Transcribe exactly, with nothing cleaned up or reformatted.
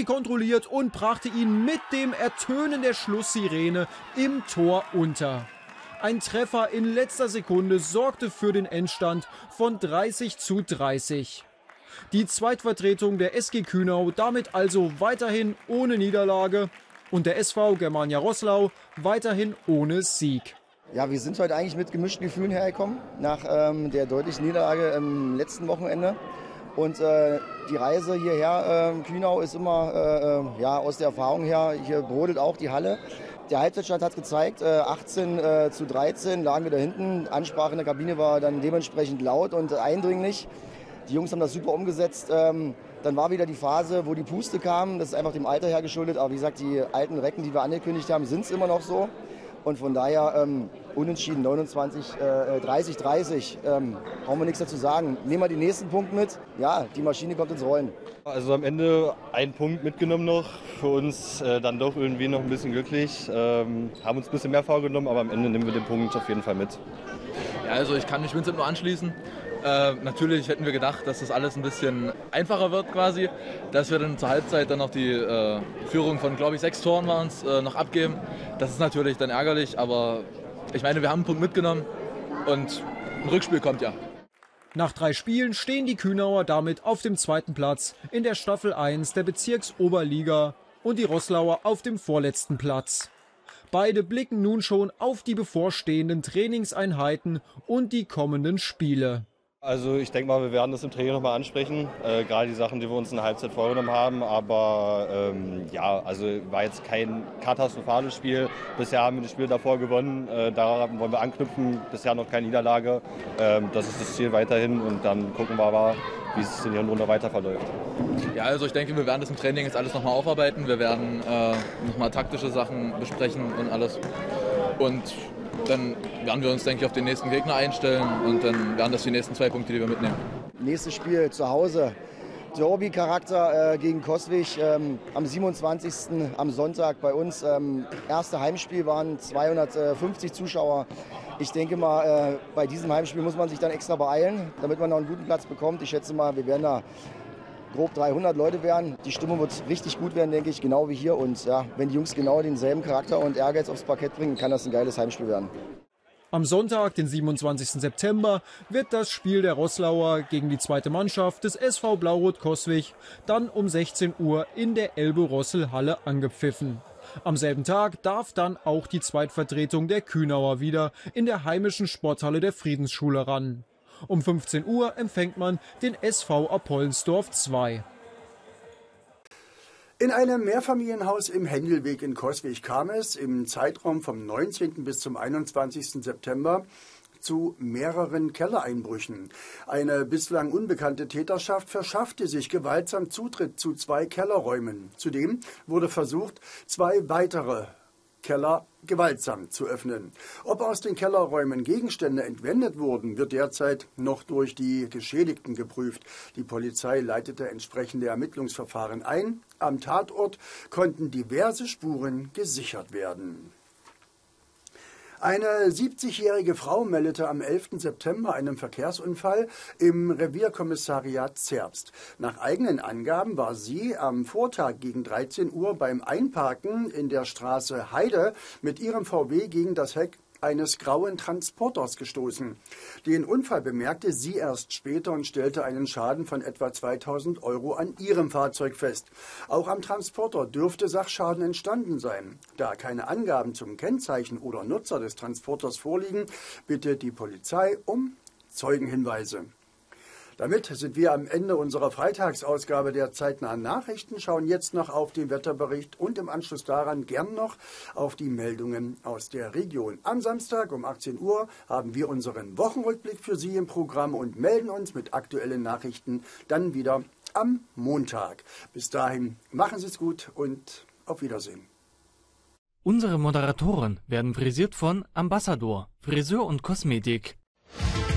sie kontrolliert und brachte ihn mit dem Ertönen der Schlusssirene im Tor unter. Ein Treffer in letzter Sekunde sorgte für den Endstand von dreißig zu dreißig. Die Zweitvertretung der S G Kühnau damit also weiterhin ohne Niederlage und der S V Germania Roßlau weiterhin ohne Sieg. Ja, wir sind heute eigentlich mit gemischten Gefühlen hergekommen, nach ähm, der deutlichen Niederlage im letzten Wochenende. Und äh, die Reise hierher, äh, Kühnau, ist immer äh, ja, aus der Erfahrung her, hier brodelt auch die Halle. Der Halbzeitstand hat gezeigt, äh, achtzehn zu dreizehn lagen wir da hinten. Ansprache in der Kabine war dann dementsprechend laut und eindringlich. Die Jungs haben das super umgesetzt. Ähm, dann war wieder die Phase, wo die Puste kam. Das ist einfach dem Alter her geschuldet. Aber wie gesagt, die alten Recken, die wir angekündigt haben, sind es immer noch so. Und von daher ähm, unentschieden neunundzwanzig, äh, dreißig, dreißig. Ähm, brauchen wir nichts dazu sagen. Nehmen wir den nächsten Punkt mit. Ja, die Maschine kommt ins Rollen. Also am Ende ein Punkt mitgenommen noch. Für uns äh, dann doch irgendwie noch ein bisschen glücklich. Ähm, haben uns ein bisschen mehr vorgenommen, aber am Ende nehmen wir den Punkt auf jeden Fall mit. Ja, also ich kann mich Vincent nur anschließen. Äh, natürlich hätten wir gedacht, dass das alles ein bisschen einfacher wird quasi, dass wir dann zur Halbzeit dann noch die äh, Führung von, glaube ich, sechs Toren waren es, äh, noch abgeben. Das ist natürlich dann ärgerlich, aber ich meine, wir haben einen Punkt mitgenommen und ein Rückspiel kommt ja. Nach drei Spielen stehen die Kühnauer damit auf dem zweiten Platz in der Staffel eins der Bezirksoberliga und die Roßlauer auf dem vorletzten Platz. Beide blicken nun schon auf die bevorstehenden Trainingseinheiten und die kommenden Spiele. Also ich denke mal, wir werden das im Training nochmal ansprechen, äh, gerade die Sachen, die wir uns in der Halbzeit vorgenommen haben, aber ähm, ja, also war jetzt kein katastrophales Spiel. Bisher haben wir das Spiel davor gewonnen, äh, daran wollen wir anknüpfen, bisher noch keine Niederlage, ähm, das ist das Ziel weiterhin und dann gucken wir mal, wie es in der Runde weiter verläuft. Ja, also ich denke, wir werden das im Training jetzt alles nochmal aufarbeiten, wir werden äh, nochmal taktische Sachen besprechen und alles und dann werden wir uns, denke ich, auf den nächsten Gegner einstellen und dann werden das die nächsten zwei Punkte, die wir mitnehmen. Nächstes Spiel zu Hause. Derby-Charakter äh, gegen Coswig ähm, am siebenundzwanzigsten am Sonntag bei uns. Ähm, erste Heimspiel waren zweihundertfünfzig Zuschauer. Ich denke mal, äh, bei diesem Heimspiel muss man sich dann extra beeilen, damit man noch einen guten Platz bekommt. Ich schätze mal, wir werden da grob dreihundert Leute werden. Die Stimmung wird richtig gut werden, denke ich, genau wie hier. Und ja, wenn die Jungs genau denselben Charakter und Ehrgeiz aufs Parkett bringen, kann das ein geiles Heimspiel werden. Am Sonntag, den siebenundzwanzigsten September, wird das Spiel der Roßlauer gegen die zweite Mannschaft des S V Blau-Rot Coswig dann um sechzehn Uhr in der Elbe-Rossel-Halle angepfiffen. Am selben Tag darf dann auch die Zweitvertretung der Kühnauer wieder in der heimischen Sporthalle der Friedensschule ran. Um fünfzehn Uhr empfängt man den S V Apollensdorf zwei. In einem Mehrfamilienhaus im Händelweg in Coswig kam es im Zeitraum vom neunzehnten bis zum einundzwanzigsten September zu mehreren Kellereinbrüchen. Eine bislang unbekannte Täterschaft verschaffte sich gewaltsam Zutritt zu zwei Kellerräumen. Zudem wurde versucht, zwei weitere Keller gewaltsam zu öffnen. Ob aus den Kellerräumen Gegenstände entwendet wurden, wird derzeit noch durch die Geschädigten geprüft. Die Polizei leitete entsprechende Ermittlungsverfahren ein. Am Tatort konnten diverse Spuren gesichert werden. Eine siebzigjährige Frau meldete am elften September einen Verkehrsunfall im Revierkommissariat Zerbst. Nach eigenen Angaben war sie am Vortag gegen dreizehn Uhr beim Einparken in der Straße Heide mit ihrem V W gegen das Heck eines grauen Transporters gestoßen. Den Unfall bemerkte sie erst später und stellte einen Schaden von etwa zweitausend Euro an ihrem Fahrzeug fest. Auch am Transporter dürfte Sachschaden entstanden sein. Da keine Angaben zum Kennzeichen oder Nutzer des Transporters vorliegen, bittet die Polizei um Zeugenhinweise. Damit sind wir am Ende unserer Freitagsausgabe der zeitnahen Nachrichten, schauen jetzt noch auf den Wetterbericht und im Anschluss daran gern noch auf die Meldungen aus der Region. Am Samstag um achtzehn Uhr haben wir unseren Wochenrückblick für Sie im Programm und melden uns mit aktuellen Nachrichten dann wieder am Montag. Bis dahin machen Sie es gut und auf Wiedersehen. Unsere Moderatoren werden frisiert von Ambassador, Friseur und Kosmetik.